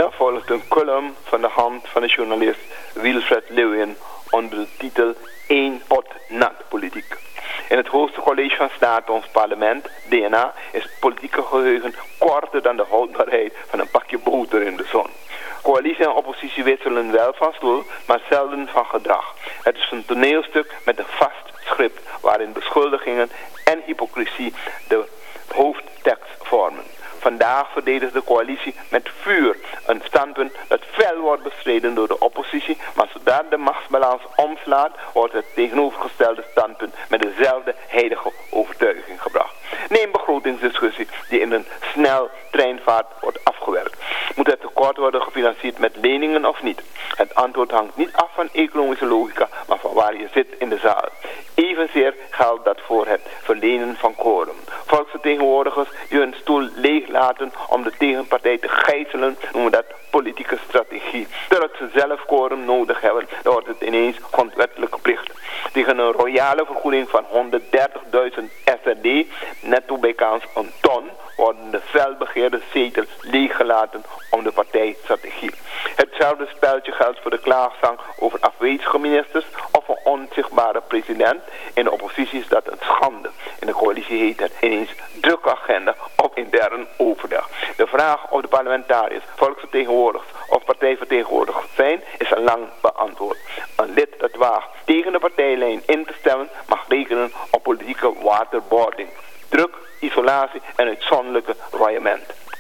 volgende volgt een column van de hand van de journalist Wilfred Lewin onder de titel 1 pot nat politiek. In het hoogste college van staat, ons parlement, DNA, is het politieke geheugen korter dan de houdbaarheid van een pakje boter in de zon. Coalitie en oppositie wisselen wel van stoel, maar zelden van gedrag. Het is een toneelstuk met een vast script waarin beschuldigingen en hypocrisie de hoofdtekst vormen. Vandaag verdedigt de coalitie met vuur een standpunt dat fel wordt bestreden door de oppositie, maar zodra de machtsbalans omslaat, wordt het tegenovergestelde standpunt met dezelfde heilige overtuiging gebracht. Neem begrotingsdiscussie die in een snel treinvaart wordt afgewerkt. Moet het tekort worden gefinancierd met leningen of niet? Het antwoord hangt niet af van economische logica, maar van waar je zit in de zaal. Evenzeer geldt dat voor het verlenen van quorum. Volksvertegenwoordigers die hun stoel leeg laten om de tegenpartij te gijzelen, noemen dat politieke strategie. Terwijl ze zelf quorum nodig hebben, dan wordt het ineens grondwettelijke plicht. Tegen een royale vergoeding van 130.000 SRD, netto bijkans een ton, worden de felbegeerde zetels leeggelaten om de partijstrategie. Hetzelfde speltje geldt voor de klaagzang over afwezige ministers of een onzichtbare president. In de oppositie is dat een schande. In de coalitie heet het ineens drukke agenda op intern overleg. De vraag of de parlementariërs, volksvertegenwoordigers of partijvertegenwoordigers zijn, is al lang beantwoord. Een lid dat waagt tegen de partijlijn in te stemmen mag rekenen op politieke waterboarding. Druk, isolatie en uitzonderlijke royement.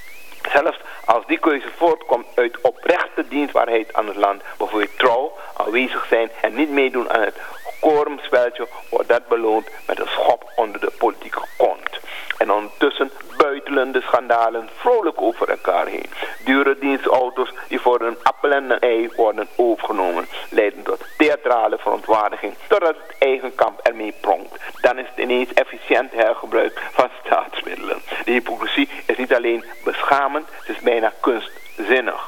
Zelfs als die keuze voortkomt uit oprechte dienstbaarheid aan het land, bijvoorbeeld trouw, aanwezig zijn en niet meedoen aan het quorumspeltje, wordt dat beloond met een schop onder de politieke kont. En ondertussen buitelen de schandalen vrolijk over elkaar heen. Dure dienstauto's die voor een appel en een ei worden overgenomen, leiden tot theatrale verontwaardiging, totdat het eigen kamp ermee pronkt. Dan is het ineens efficiënt hergebruik van staatsmiddelen. De hypocrisie is niet alleen beschamend, het is bijna kunstzinnig.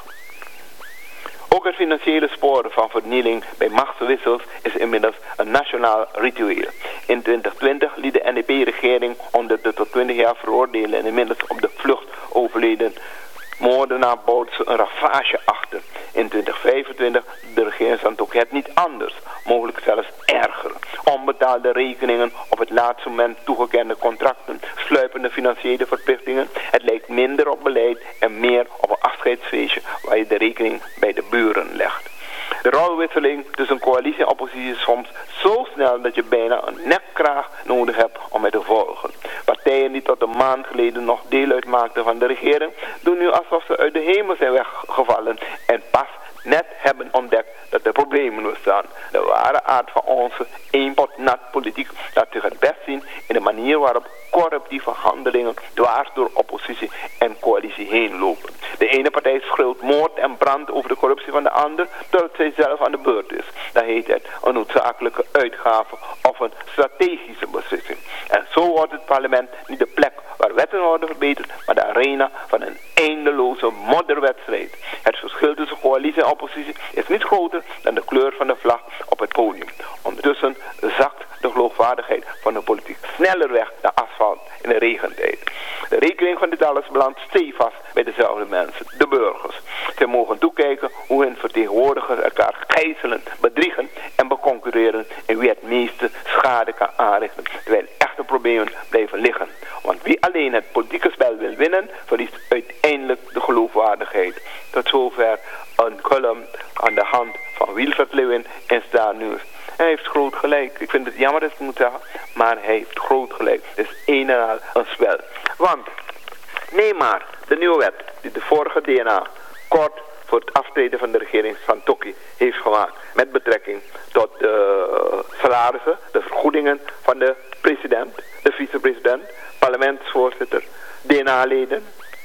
Ook het financiële sporen van vernieling bij machtswissels is inmiddels een nationaal ritueel. In 2020 liet de NDP-regering onder de tot 20 jaar veroordelen en inmiddels op de vlucht overleden moordenaar Boutsen een ravage achter. In 2025 de regering ook het niet anders, mogelijk zelfs erger. Onbetaalde rekeningen, op het laatste moment toegekende contracten, sluipende financiële verplichtingen. Het lijkt minder op beleid en meer op een afscheidsfeestje waar je de rekening bij de buren legt. De rolwisseling tussen coalitie en oppositie is soms zo snel dat je bijna een nekkraag nodig hebt om het te volgen. Partijen die tot een maand geleden nog deel uitmaakten van de regering, doen nu alsof ze uit de hemel zijn weggevallen en pas net hebben ontdekt dat er problemen bestaan. De ware aard van onze één pot nat politiek laat zich het best zien in de manier waarop corruptieve handelingen dwars door oppositie en coalitie heen lopen. De ene partij schreeuwt moord en brand over de corruptie van de ander, terwijl zij zelf aan de beurt is. Dan heet het een noodzakelijke uitgave of een strategische beslissing. En zo wordt het parlement niet de plek waar wetten worden verbeterd, maar de arena van een eindeloze modderwedstrijd. Het verschil tussen coalitie en oppositie is niet groter dan de kleur van de vlag op het podium. Ondertussen zakt de geloofwaardigheid van de politiek sneller weg dan asfalt in de regentijd. De rekening van dit alles belandt stevast bij dezelfde mensen, de burgers. Zij mogen toekijken hoe hun vertegenwoordigers elkaar gijzelen, bedriegen en beconcurreren en wie het meeste schade kan aanrichten, terwijl echte problemen blijven liggen. Want wie alleen het politieke spel wil winnen, verliest uiteindelijk de geloofwaardigheid. Tot zover een column aan de hand van Wilfred Lewin in Star News. Hij heeft groot gelijk. Ik vind het jammer dat ik het moet zeggen, maar hij heeft groot gelijk. Het is een en al een spel. Want, neem maar de nieuwe wet die de vorige DNA kort voor het aftreden van de regering van Tokki heeft gemaakt met betrekking tot de salarissen, de vergoedingen van de president, de vicepresident, parlementsvoorzitter, DNA-leden.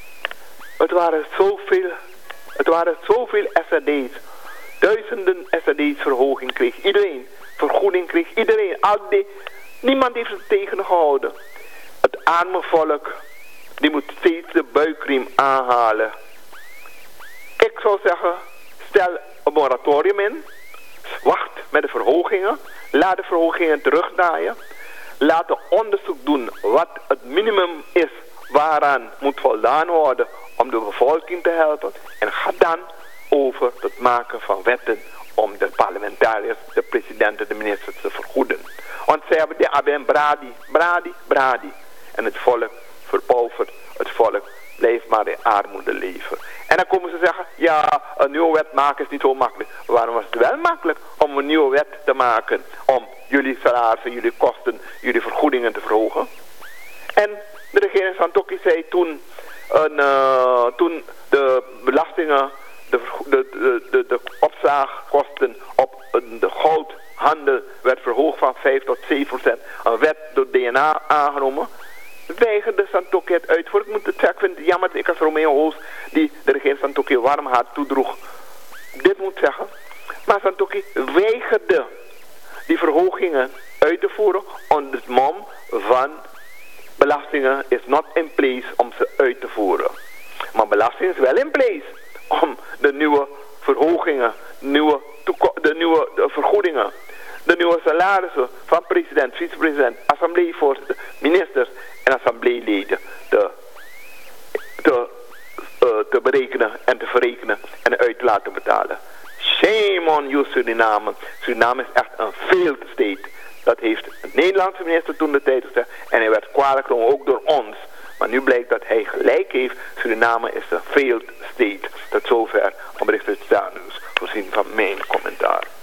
Het waren zoveel SRD's. Duizenden SRD's verhoging kreeg iedereen. Vergoeding kreeg iedereen. Niemand heeft het tegengehouden. Het arme volk, die moet steeds de buikriem aanhalen. Ik zou zeggen, stel een moratorium in. Wacht met de verhogingen. Laat de verhogingen terugdraaien. Laat een onderzoek doen wat het minimum is waaraan moet voldaan worden om de bevolking te helpen en gaat dan over het maken van wetten om de parlementariërs, de presidenten, de ministers te vergoeden. Want zij hebben de ABN bradi. En het volk verpaupert, het volk blijft maar in armoede leven. En dan komen ze zeggen, ja, een nieuwe wet maken is niet zo makkelijk. Waarom was het wel makkelijk om een nieuwe wet te maken om jullie salarissen, jullie kosten, jullie vergoedingen te verhogen? En de regering van Tokkie zei toen de belastingen, de opslaagkosten op de goudhandel werd verhoogd van 5 tot 7%. Een wet door DNA aangenomen. Weigerde Santokki het uitvoeren. Ik moet het zeggen, ik vind het jammer dat ik als Romeo Oost, die de regering Santokki warm hart toedroeg, dit moet zeggen. Maar Santokki weigerde die verhogingen uit te voeren onder het mom van belastingen is not in place om ze uit te voeren. Maar belasting is wel in place om de nieuwe verhogingen, de nieuwe vergoedingen, de nieuwe salarissen van president, vicepresident, assembleevoorzitter, ministers en assembleeleden te berekenen en te verrekenen en uit te laten betalen. Shame on you Suriname. Suriname is echt een failed state. Dat heeft een Nederlandse minister toen de tijd gezegd en hij werd kwalijk genomen ook door ons. Maar nu blijkt dat hij gelijk heeft. Suriname is een failed state. Tot zover om bericht uit Stanus voorzien van mijn commentaar.